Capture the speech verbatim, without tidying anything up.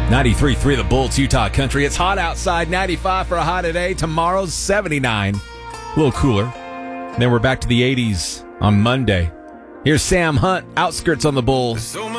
ninety-three point three The Bulls, Utah Country. It's hot outside. ninety-five for a high today. Tomorrow's seventy-nine. A little cooler. Then we're back to the eighties on Monday. Here's Sam Hunt, Outskirts on the Bulls.